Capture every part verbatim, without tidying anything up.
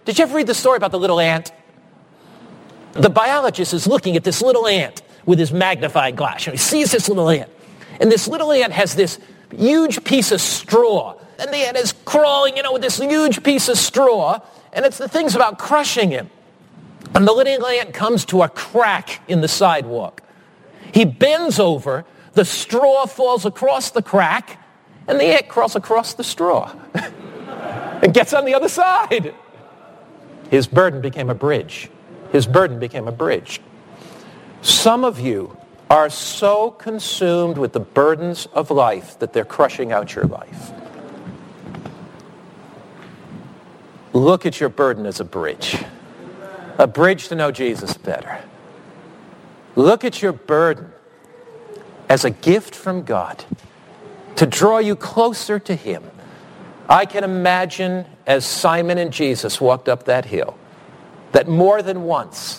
Did you ever read the story about the little ant? The biologist is looking at this little ant with his magnifying glass. And he sees this little ant. And this little ant has this huge piece of straw. And the ant is crawling, you know, with this huge piece of straw. And it's the thing's about crushing him. And the little ant comes to a crack in the sidewalk. He bends over, the straw falls across the crack, and the ant crawls across the straw and gets on the other side. His burden became a bridge. His burden became a bridge. Some of you are so consumed with the burdens of life that they're crushing out your life. Look at your burden as a bridge. A bridge to know Jesus better. Look at your burden as a gift from God to draw you closer to Him. I can imagine as Simon and Jesus walked up that hill, that more than once,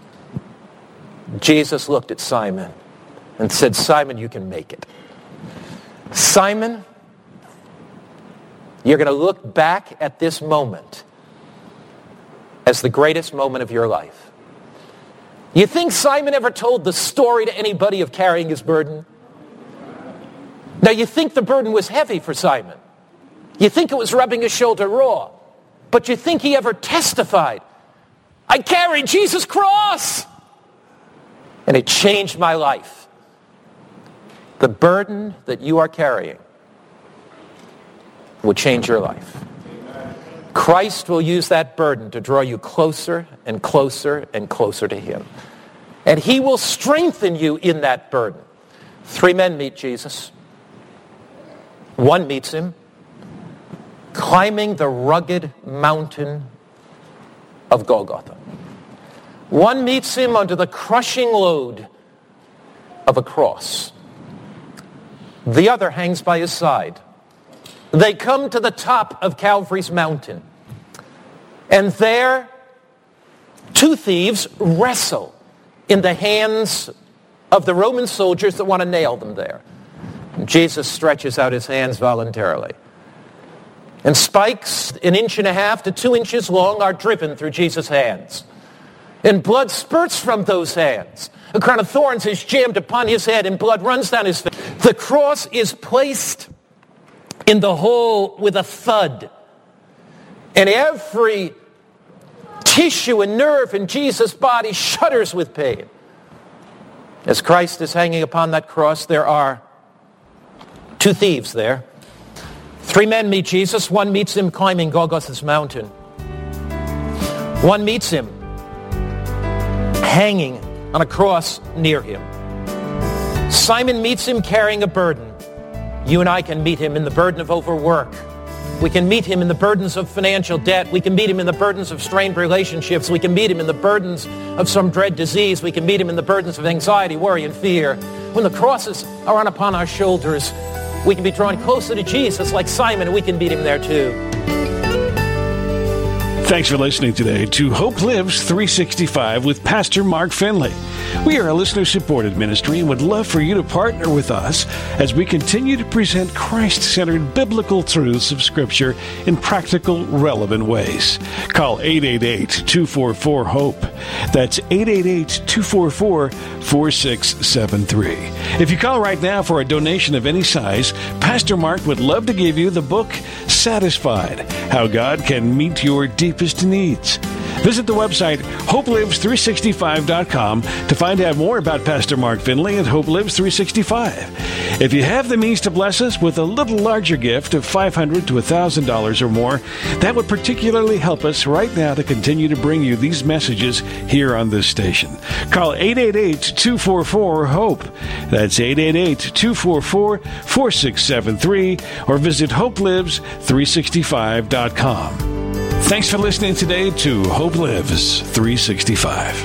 Jesus looked at Simon and said, Simon, you can make it. Simon, you're going to look back at this moment as the greatest moment of your life. You think Simon ever told the story to anybody of carrying his burden? Now, you think the burden was heavy for Simon. You think it was rubbing his shoulder raw. But you think he ever testified, I carried Jesus' cross, and it changed my life. The burden that you are carrying will change your life. Christ will use that burden to draw you closer and closer and closer to Him. And He will strengthen you in that burden. Three men meet Jesus. One meets Him climbing the rugged mountain of Golgotha. One meets Him under the crushing load of a cross. The other hangs by His side. They come to the top of Calvary's mountain. And there, two thieves wrestle in the hands of the Roman soldiers that want to nail them there. And Jesus stretches out His hands voluntarily. And spikes an inch and a half to two inches long are driven through Jesus' hands. And blood spurts from those hands. A crown of thorns is jammed upon His head and blood runs down His face. The cross is placed in the hole with a thud. And every tissue and nerve in Jesus' body shudders with pain. As Christ is hanging upon that cross, there are two thieves there. Three men meet Jesus. One meets Him climbing Golgotha's mountain. One meets Him hanging on a cross near Him. Simon meets Him carrying a burden. You and I can meet Him in the burden of overwork. We can meet Him in the burdens of financial debt. We can meet Him in the burdens of strained relationships. We can meet Him in the burdens of some dread disease. We can meet Him in the burdens of anxiety, worry, and fear. When the crosses are on upon our shoulders, we can be drawn closer to Jesus like Simon, and we can meet Him there too. Thanks for listening today to Hope Lives three sixty-five with Pastor Mark Finley. We are a listener-supported ministry and would love for you to partner with us as we continue to present Christ-centered biblical truths of Scripture in practical, relevant ways. Call eight eight eight, two four four, HOPE. That's eight eight eight, two four four, four six seven three. If you call right now for a donation of any size, Pastor Mark would love to give you the book, Satisfied, How God Can Meet Your Deepest Needs. Visit the website hope lives three sixty-five dot com to find out more about Pastor Mark Finley and Hope Lives three sixty-five. If you have the means to bless us with a little larger gift of five hundred dollars to one thousand dollars or more, that would particularly help us right now to continue to bring you these messages here on this station. Call eight eight eight, two four four, HOPE. That's eight eight eight, two four four, four six seven three or visit hope lives three sixty-five dot com. Thanks for listening today to Hope Lives three sixty-five.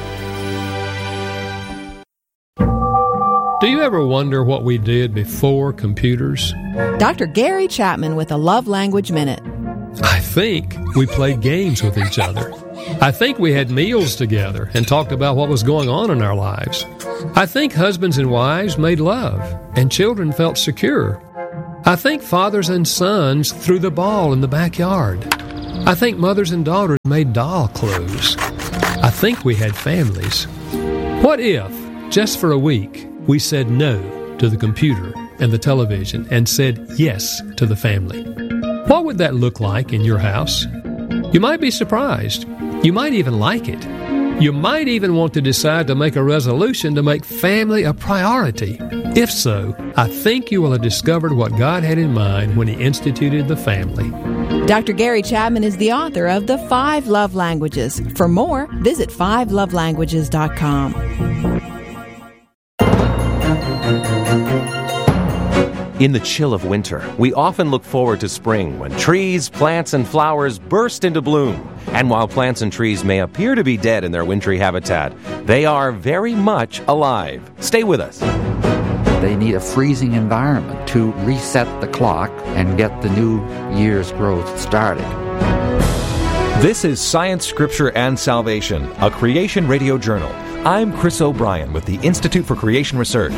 Do you ever wonder what we did before computers? Doctor Gary Chapman with a Love Language Minute. I think we played games with each other. I think we had meals together and talked about what was going on in our lives. I think husbands and wives made love and children felt secure. I think fathers and sons threw the ball in the backyard. I think mothers and daughters made doll clothes. I think we had families. What if, just for a week, we said no to the computer and the television and said yes to the family? What would that look like in your house? You might be surprised. You might even like it. You might even want to decide to make a resolution to make family a priority. If so, I think you will have discovered what God had in mind when He instituted the family. Doctor Gary Chapman is the author of The Five Love Languages. For more, visit five love languages dot com. In the chill of winter, we often look forward to spring when trees, plants, and flowers burst into bloom. And while plants and trees may appear to be dead in their wintry habitat, they are very much alive. Stay with us. They need a freezing environment to reset the clock and get the new year's growth started. This is Science, Scripture, and Salvation, a Creation Radio Journal. I'm Chris O'Brien with the Institute for Creation Research.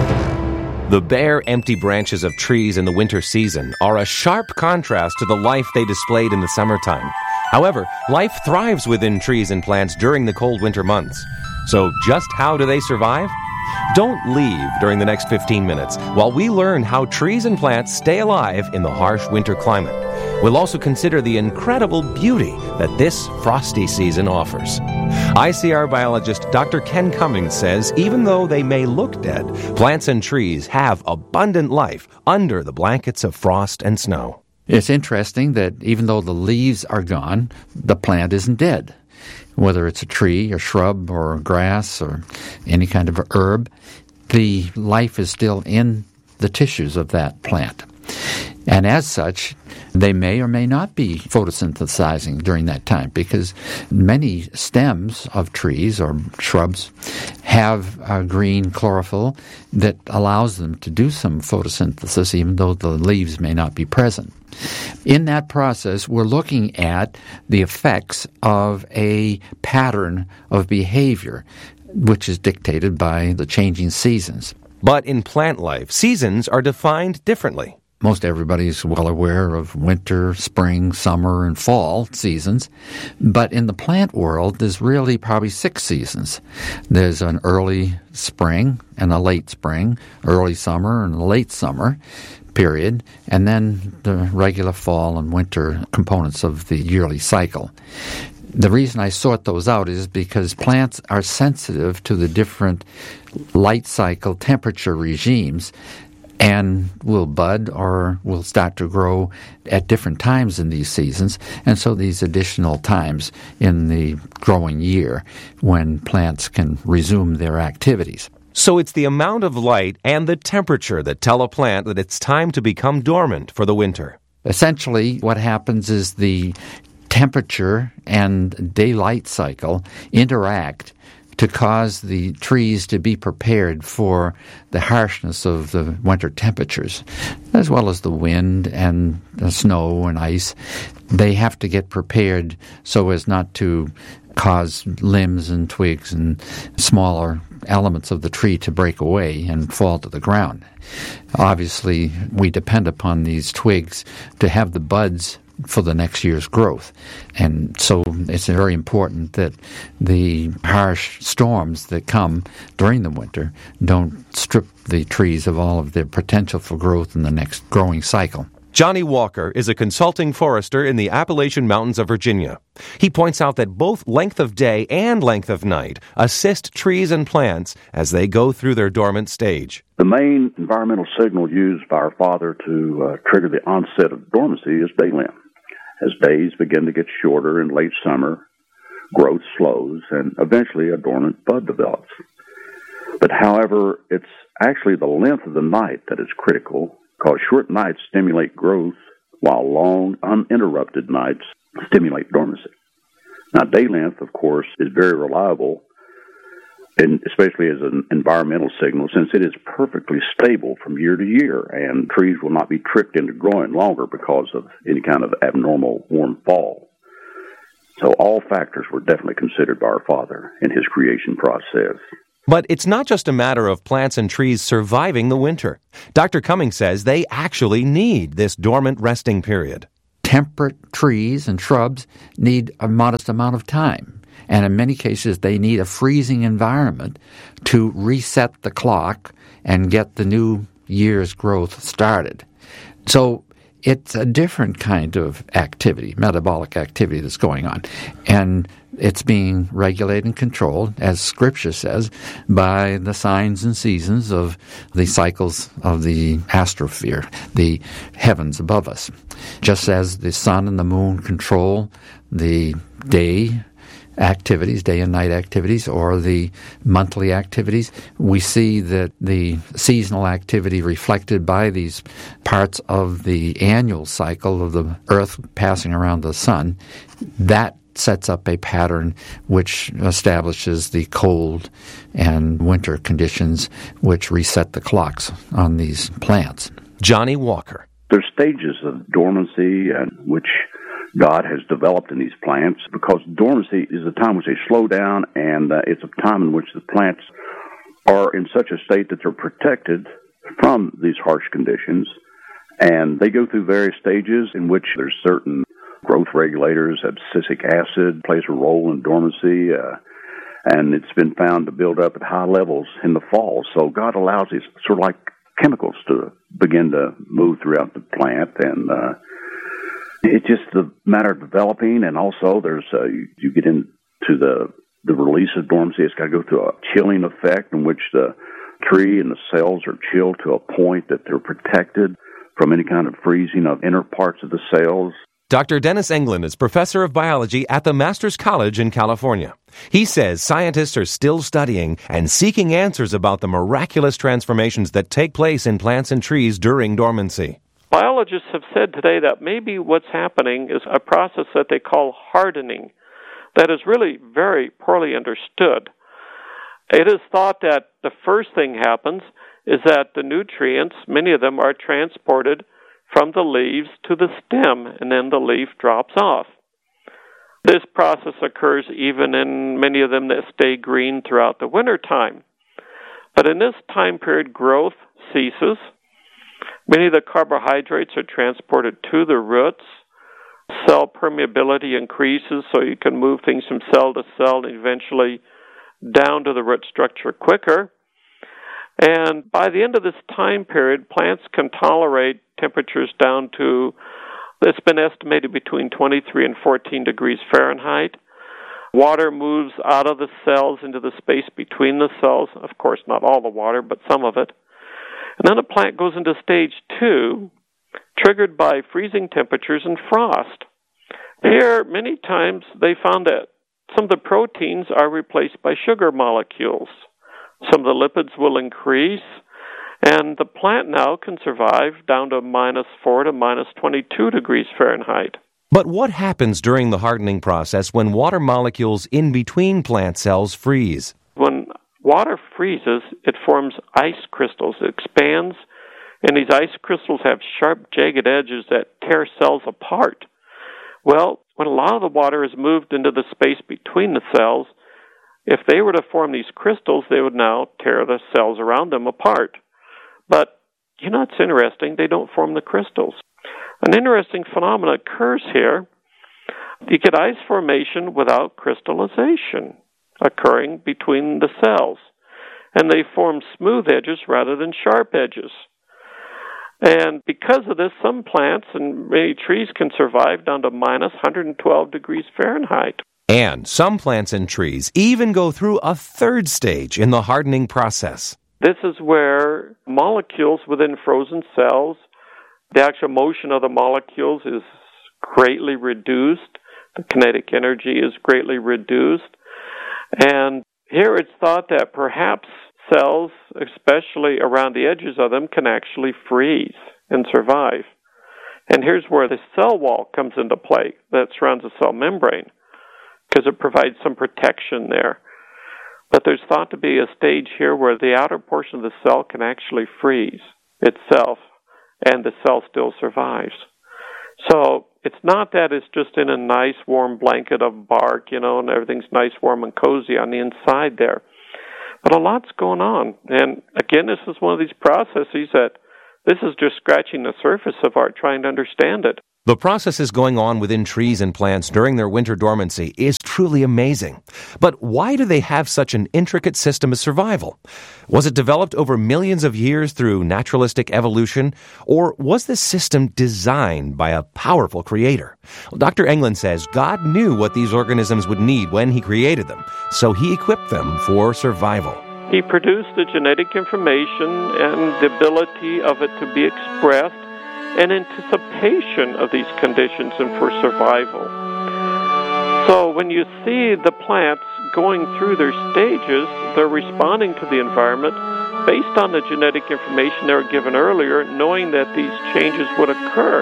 The bare, empty branches of trees in the winter season are a sharp contrast to the life they displayed in the summertime. However, life thrives within trees and plants during the cold winter months. So just how do they survive? Don't leave during the next fifteen minutes while we learn how trees and plants stay alive in the harsh winter climate. We'll also consider the incredible beauty that this frosty season offers. I C R biologist Doctor Ken Cummings says even though they may look dead, plants and trees have abundant life under the blankets of frost and snow. It's interesting that even though the leaves are gone, the plant isn't dead. Whether it's a tree, a shrub, or a grass, or any kind of a herb, the life is still in the tissues of that plant. And as such, they may or may not be photosynthesizing during that time because many stems of trees or shrubs have a green chlorophyll that allows them to do some photosynthesis even though the leaves may not be present. In that process, we're looking at the effects of a pattern of behavior which is dictated by the changing seasons. But in plant life, seasons are defined differently. Most everybody is well aware of winter, spring, summer, and fall seasons. But in the plant world, there's really probably six seasons. There's an early spring and a late spring, early summer and a late summer period, and then the regular fall and winter components of the yearly cycle. The reason I sort those out is because plants are sensitive to the different light cycle temperature regimes and will bud or will start to grow at different times in these seasons, and so these additional times in the growing year when plants can resume their activities. So it's the amount of light and the temperature that tell a plant that it's time to become dormant for the winter. Essentially, what happens is the temperature and daylight cycle interact to cause the trees to be prepared for the harshness of the winter temperatures, as well as the wind and the snow and ice. They have to get prepared so as not to cause limbs and twigs and smaller elements of the tree to break away and fall to the ground. Obviously, we depend upon these twigs to have the buds for the next year's growth. And so it's very important that the harsh storms that come during the winter don't strip the trees of all of their potential for growth in the next growing cycle. Johnny Walker is a consulting forester in the Appalachian Mountains of Virginia. He points out that both length of day and length of night assist trees and plants as they go through their dormant stage. The main environmental signal used by our Father to uh, trigger the onset of dormancy is day length. As days begin to get shorter in late summer, growth slows, and eventually a dormant bud develops. But however, it's actually the length of the night that is critical, because short nights stimulate growth, while long, uninterrupted nights stimulate dormancy. Now, day length, of course, is very reliable, and especially as an environmental signal, since it is perfectly stable from year to year, and trees will not be tricked into growing longer because of any kind of abnormal warm fall. So all factors were definitely considered by our Father in His creation process. But it's not just a matter of plants and trees surviving the winter. Doctor Cummings says they actually need this dormant resting period. temperate trees and shrubs need a modest amount of time. And in many cases, they need a freezing environment to reset the clock and get the new year's growth started. So it's a different kind of activity, metabolic activity that's going on. And it's being regulated and controlled, as Scripture says, by the signs and seasons of the cycles of the astrosphere, the heavens above us. Just as the sun and the moon control the day activities, day and night activities, or the monthly activities, we see that the seasonal activity reflected by these parts of the annual cycle of the Earth passing around the sun, that sets up a pattern which establishes the cold and winter conditions which reset the clocks on these plants. Johnny Walker. There's stages of dormancy and which God has developed in these plants, because dormancy is a time which they slow down, and uh, it's a time in which the plants are in such a state that they're protected from these harsh conditions. And they go through various stages in which there's certain growth regulators. Abscisic acid plays a role in dormancy, uh, and it's been found to build up at high levels in the fall. So God allows these sort of like chemicals to begin to move throughout the plant, and uh, it's just a matter of developing. And also there's uh, you, you get into the the release of dormancy. It's got to go through a chilling effect in which the tree and the cells are chilled to a point that they're protected from any kind of freezing of inner parts of the cells. Doctor Dennis Englund is professor of biology at the Masters College in California. He says scientists are still studying and seeking answers about the miraculous transformations that take place in plants and trees during dormancy. Biologists have said today that maybe what's happening is a process that they call hardening that is really very poorly understood. It is thought that the first thing happens is that the nutrients, many of them are transported from the leaves to the stem, and then the leaf drops off. This process occurs even in many of them that stay green throughout the winter time. But in this time period, growth ceases. Many of the carbohydrates are transported to the roots. Cell permeability increases, so you can move things from cell to cell and eventually down to the root structure quicker. And by the end of this time period, plants can tolerate temperatures down to, it's been estimated between twenty-three and fourteen degrees Fahrenheit. Water moves out of the cells into the space between the cells. Of course, not all the water, but some of it. And then a plant goes into stage two, triggered by freezing temperatures and frost. Here, many times, they found that some of the proteins are replaced by sugar molecules. Some of the lipids will increase, and the plant now can survive down to minus four to minus twenty-two degrees Fahrenheit. But what happens during the hardening process when water molecules in between plant cells freeze? When water freezes, it forms ice crystals. It expands, and these ice crystals have sharp, jagged edges that tear cells apart. Well, when a lot of the water is moved into the space between the cells, if they were to form these crystals, they would now tear the cells around them apart. But, you know, it's interesting, they don't form the crystals. An interesting phenomenon occurs here. You get ice formation without crystallization occurring between the cells, and they form smooth edges rather than sharp edges. And because of this, some plants and many trees can survive down to minus one hundred twelve degrees Fahrenheit. And some plants and trees even go through a third stage in the hardening process. This is where molecules within frozen cells, the actual motion of the molecules is greatly reduced. The kinetic energy is greatly reduced. And here it's thought that perhaps cells, especially around the edges of them, can actually freeze and survive. And here's where the cell wall comes into play that surrounds the cell membrane, because it provides some protection there. But there's thought to be a stage here where the outer portion of the cell can actually freeze itself, and the cell still survives. So it's not that it's just in a nice warm blanket of bark, you know, and everything's nice, warm, and cozy on the inside there. But a lot's going on. And again, this is one of these processes that this is just scratching the surface of our trying to understand it. The processes going on within trees and plants during their winter dormancy is truly amazing. But why do they have such an intricate system of survival? Was it developed over millions of years through naturalistic evolution, or was this system designed by a powerful creator? Well, Doctor Englund says God knew what these organisms would need when he created them, so he equipped them for survival. He produced the genetic information and the ability of it to be expressed in anticipation of these conditions and for survival. So when you see the plants going through their stages, they're responding to the environment based on the genetic information they were given earlier, knowing that these changes would occur.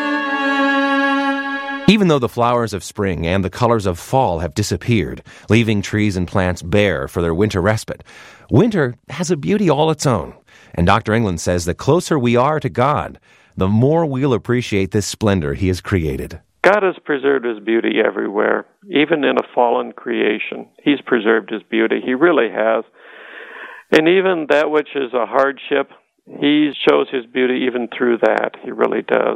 Even though the flowers of spring and the colors of fall have disappeared, leaving trees and plants bare for their winter respite, winter has a beauty all its own. And Doctor Englund says the closer we are to God, the more we'll appreciate this splendor he has created. God has preserved his beauty everywhere, even in a fallen creation. He's preserved his beauty. He really has. And even that which is a hardship, he shows his beauty even through that. He really does.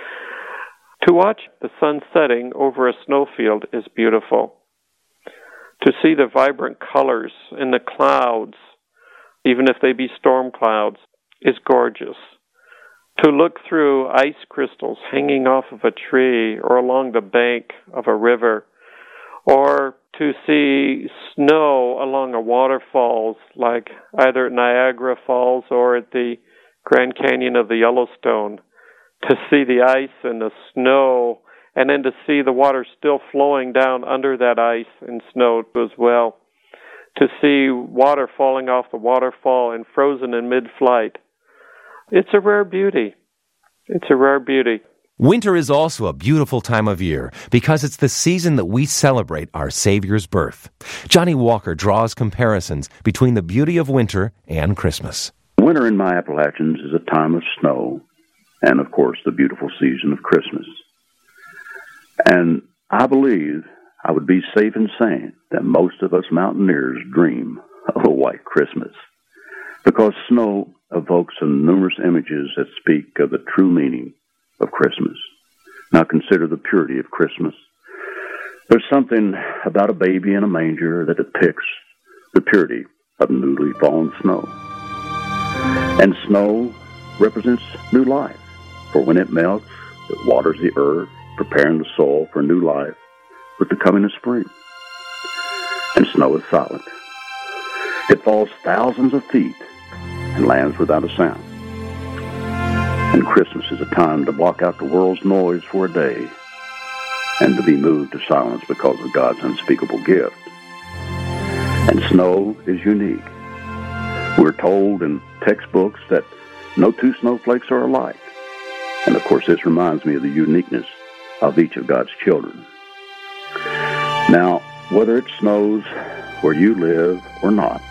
To watch the sun setting over a snowfield is beautiful. To see the vibrant colors in the clouds, even if they be storm clouds, is gorgeous. To look through ice crystals hanging off of a tree or along the bank of a river, or to see snow along a waterfalls like either at Niagara Falls or at the Grand Canyon of the Yellowstone, to see the ice and the snow, and then to see the water still flowing down under that ice and snow as well, to see water falling off the waterfall and frozen in mid-flight. It's a rare beauty. It's a rare beauty. Winter is also a beautiful time of year because it's the season that we celebrate our Savior's birth. Johnny Walker draws comparisons between the beauty of winter and Christmas. Winter in my Appalachians is a time of snow and, of course, the beautiful season of Christmas. And I believe I would be safe in saying that most of us mountaineers dream of a white Christmas, because snow evokes some numerous images that speak of the true meaning of Christmas. Now consider the purity of Christmas. There's something about a baby in a manger that depicts the purity of newly fallen snow. And snow represents new life, for when it melts, it waters the earth, preparing the soil for new life with the coming of spring. And snow is silent. It falls thousands of feet and lands without a sound. And Christmas is a time to block out the world's noise for a day and to be moved to silence because of God's unspeakable gift. And snow is unique. We're told in textbooks that no two snowflakes are alike. And of course, this reminds me of the uniqueness of each of God's children. Now, whether it snows where you live or not,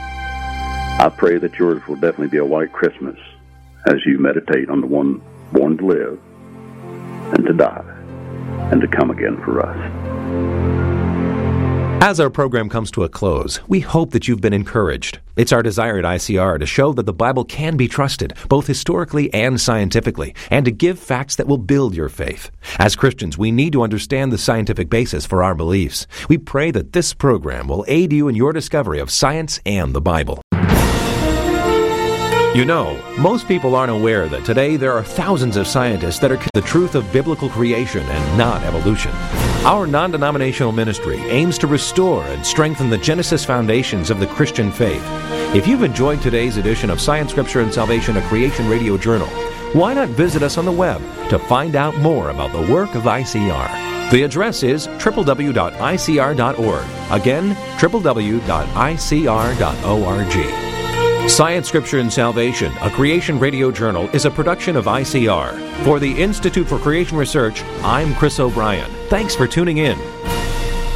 I pray that yours will definitely be a white Christmas as you meditate on the one born to live and to die and to come again for us. As our program comes to a close, we hope that you've been encouraged. It's our desire at I C R to show that the Bible can be trusted, both historically and scientifically, and to give facts that will build your faith. As Christians, we need to understand the scientific basis for our beliefs. We pray that this program will aid you in your discovery of science and the Bible. You know, most people aren't aware that today there are thousands of scientists that are the truth of biblical creation and not evolution. Our non-denominational ministry aims to restore and strengthen the Genesis foundations of the Christian faith. If you've enjoyed today's edition of Science, Scripture, and Salvation, a Creation Radio Journal, why not visit us on the web to find out more about the work of I C R? The address is w w w dot i c r dot org. Again, w w w dot i c r dot org. Science, Scripture, and Salvation, a Creation Radio Journal, is a production of I C R. For the Institute for Creation Research, I'm Chris O'Brien. Thanks for tuning in.